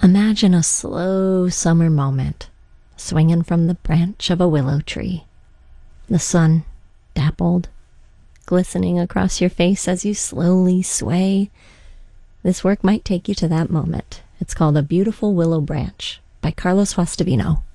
Imagine a slow summer moment, swinging from the branch of a willow tree. The sun, dappled, glistening across your face as you slowly sway. This work might take you to that moment. It's called A Beautiful Willow Branch by Carlos Juastavino.